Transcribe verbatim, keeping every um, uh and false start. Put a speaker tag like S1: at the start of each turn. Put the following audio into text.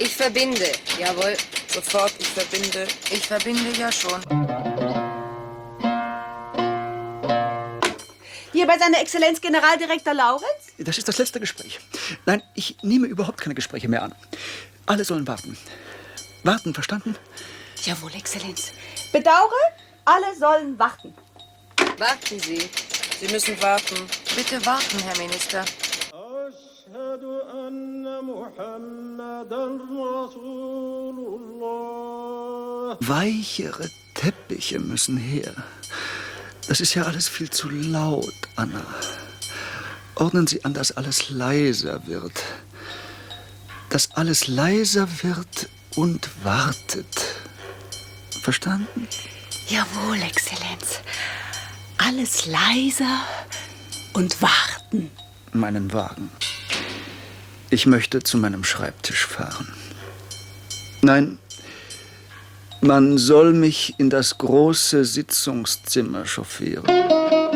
S1: Ich verbinde. Jawohl.
S2: Sofort, ich verbinde.
S3: Ich verbinde ja schon.
S4: Hier bei seiner Exzellenz Generaldirektor Laurenz?
S5: Das ist das letzte Gespräch. Nein, ich nehme überhaupt keine Gespräche mehr an. Alle sollen warten. Warten, verstanden?
S4: Jawohl, Exzellenz. Bedaure, alle sollen warten.
S1: Warten Sie.
S2: Sie müssen warten.
S3: Bitte warten, Herr Minister.
S5: Weichere Teppiche müssen her. Das ist ja alles viel zu laut, Anna. Ordnen Sie an, dass alles leiser wird. Dass alles leiser wird und wartet. Verstanden?
S4: Jawohl, Exzellenz. Alles leiser und warten.
S5: Meinen Wagen. Ich möchte zu meinem Schreibtisch fahren. Nein, man soll mich in das große Sitzungszimmer chauffieren.